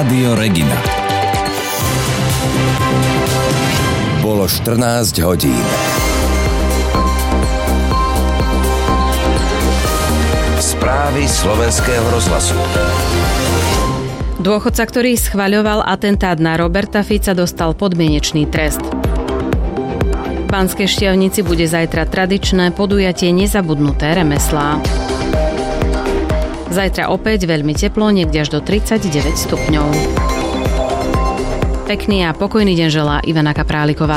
Rádio Regina. Bolo 14 hodín. Správy Slovenského rozhlasu. Dôchodca, ktorý schvaľoval atentát na Roberta Fica, dostal podmienečný trest. V Banskej Štiavnici bude zajtra tradičné podujatie Nezabudnuté remeslá. Zajtra opäť veľmi teplo, niekde až do 39 stupňov. Pekný a pokojný deň želá Ivana Kapráliková.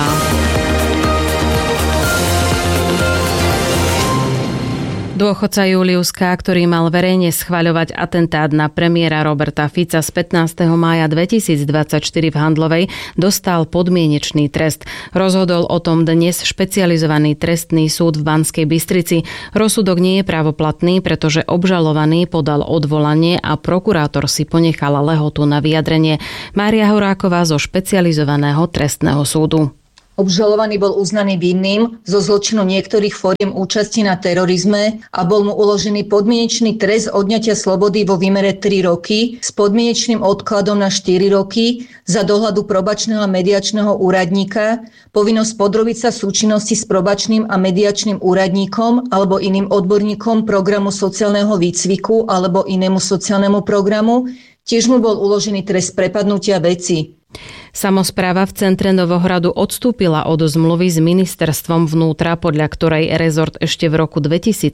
Dôchodca Julius K., ktorý mal verejne schvaľovať atentát na premiéra Roberta Fica z 15. mája 2024 v Handlovej, dostal podmienečný trest. Rozhodol o tom dnes špecializovaný trestný súd v Banskej Bystrici. Rozsudok nie je právoplatný, pretože obžalovaný podal odvolanie a prokurátor si ponechal lehotu na vyjadrenie. Mária Horáková zo špecializovaného trestného súdu. Obžalovaný bol uznaný vinným zo zločinu niektorých foriem účasti na terorizme a bol mu uložený podmienečný trest odňatia slobody vo výmere 3 roky s podmienečným odkladom na 4 roky za dohľadu probačného a mediačného úradníka, povinnosť podrobiť sa súčinnosti s probačným a mediačným úradníkom alebo iným odborníkom programu sociálneho výcviku alebo inému sociálnemu programu. Tiež mu bol uložený trest prepadnutia veci. Samospráva v centre Novohradu odstúpila od zmluvy s ministerstvom vnútra, podľa ktorej rezort ešte v roku 2017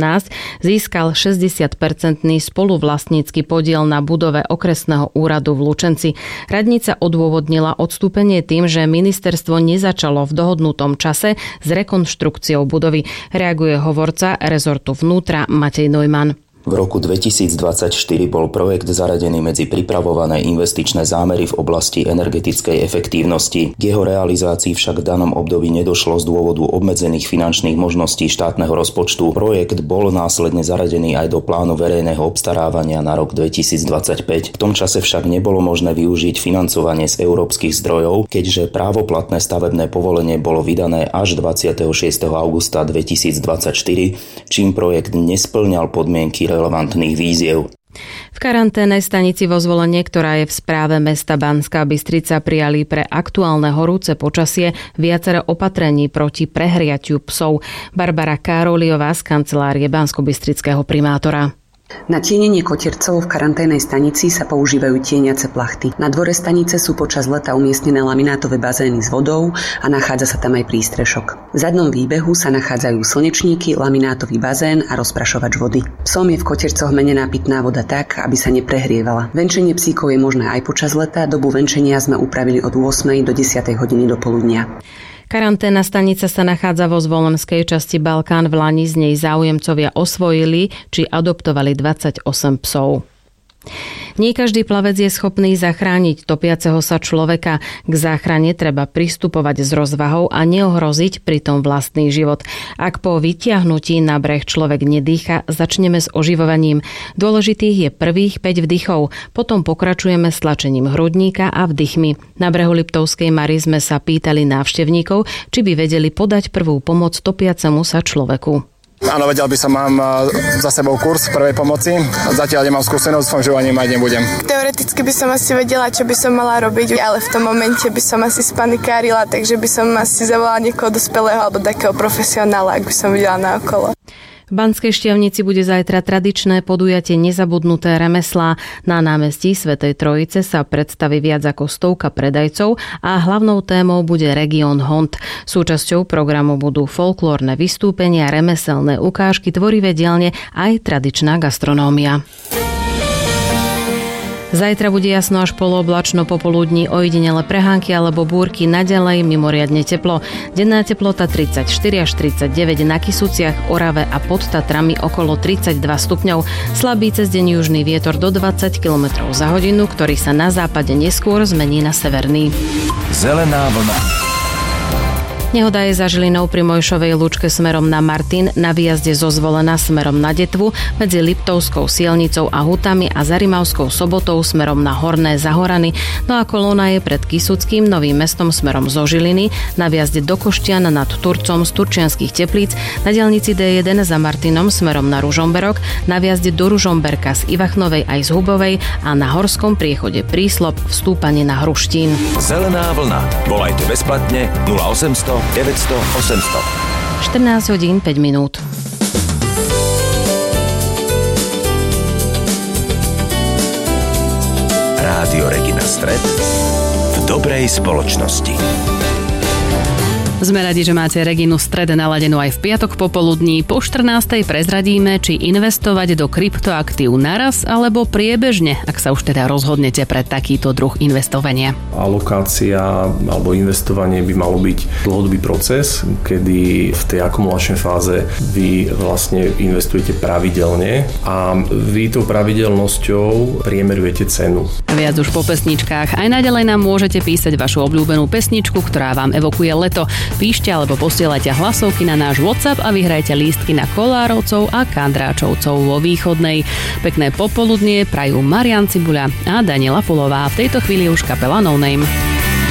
získal 60% spoluvlastnícky podiel na budove okresného úradu v Lučenci. Radnica odôvodnila odstúpenie tým, že ministerstvo nezačalo v dohodnutom čase s rekonštrukciou budovy. Reaguje hovorca rezortu vnútra Matej Neumann. V roku 2024 bol projekt zaradený medzi pripravované investičné zámery v oblasti energetickej efektívnosti. K jeho realizácii však v danom období nedošlo z dôvodu obmedzených finančných možností štátneho rozpočtu. Projekt bol následne zaradený aj do plánu verejného obstarávania na rok 2025. V tom čase však nebolo možné využiť financovanie z európskych zdrojov, keďže právoplatné stavebné povolenie bolo vydané až 26. augusta 2024, čím projekt nespĺňal podmienky relevantných víziev. V karanténnej stanici vo Zvolenie, ktorá je v správe mesta Banská Bystrica, prijali pre aktuálne horúce počasie viacero opatrení proti prehriatiu psov. Barbara Károliová z kancelárie banskobystrického primátora. Na tienenie kotiercov v karanténnej stanici sa používajú tieniace plachty. Na dvore stanice sú počas leta umiestnené laminátové bazény s vodou a nachádza sa tam aj prístrešok. V zadnom výbehu sa nachádzajú slnečníky, laminátový bazén a rozprašovač vody. Psom je v kotiercoch menená pitná voda tak, aby sa neprehrievala. Venčenie psíkov je možné aj počas leta, dobu venčenia sme upravili od 8. do 10. hodiny do poludnia. Karanténna stanica sa nachádza vo zvolenskej časti Balkán v Lani, z nej záujemcovia osvojili či adoptovali 28 psov. Nie každý plavec je schopný zachrániť topiaceho sa človeka. K záchrane treba pristupovať s rozvahou a neohroziť pritom vlastný život. Ak po vytiahnutí na breh človek nedýcha, začneme s oživovaním. Dôležitých je prvých 5 vdychov, potom pokračujeme s tlačením hrudníka a vdychmi. Na brehu Liptovskej Mary sme sa pýtali návštevníkov, či by vedeli podať prvú pomoc topiacemu sa človeku. Áno, vedel by som, mám za sebou kurz prvej pomoci. Zatiaľ nemám skúsenosť, s fungovaním aj nebudem. Teoreticky by som asi vedela, čo by som mala robiť, ale v tom momente by som asi spanikárila, takže by som asi zavolala niekoho dospelého alebo takého profesionála, ak by som videla naokolo. V Banskej Štiavnici bude zajtra tradičné podujatie Nezabudnuté remeslá. Na námestí Svätej Trojice sa predstaví viac ako 100 predajcov a hlavnou témou bude región Hont. Súčasťou programu budú folklórne vystúpenia, remeselné ukážky, tvorivé dielne aj tradičná gastronómia. Zajtra bude jasno až polooblačno, popoludní ojedinele prehánky alebo búrky, naďalej mimoriadne teplo. Denná teplota 34 až 39, na Kysuciach, Orave a pod Tatrami okolo 32 stupňov. Slabý cez deň južný vietor do 20 km za hodinu, ktorý sa na západe neskôr zmení na severný. Zelená vlna. Nehoda je za Žilinou pri Mojšovej Lučke smerom na Martin, na výjazde zo Zvolena smerom na Detvu, medzi Liptovskou Sielnicou a Hutami a za Rimavskou Sobotou smerom na Horné Zahorany. No a kolóna je pred Kysuckým Novým Mestom smerom zo Žiliny, na výjazde do Koštian nad Turcom z Turčianskych Teplíc, na diaľnici D1 za Martinom smerom na Ružomberok, na výjazde do Ružomberka z Ivachnovej aj z Hubovej a na horskom priechode Príslop vstúpanie na Hruštín. Zelená vlna. Volajte bezplatne 0800 900 800. 14 hodín 5 minút. Rádio Regina Stred v dobrej spoločnosti. Sme radi, že máte Reginu Stred naladenú aj v piatok popoludní. Po 14. prezradíme, či investovať do kryptoaktív naraz alebo priebežne, ak sa už teda rozhodnete pre takýto druh investovania. Alokácia alebo investovanie by malo byť dlhodobý proces, kedy v tej akumulačnej fáze vy vlastne investujete pravidelne a vy tou pravidelnosťou priemerujete cenu. Viac už po pesničkách. Aj naďalej nám môžete písať vašu obľúbenú pesničku, ktorá vám evokuje leto. Píšte alebo posielajte hlasovky na náš WhatsApp a vyhrajte lístky na Kolárovcov a Kandráčovcov vo Východnej. Pekné popoludnie prajú Marian Cibuľa a Daniela Fulová. V tejto chvíli už kapela No Name.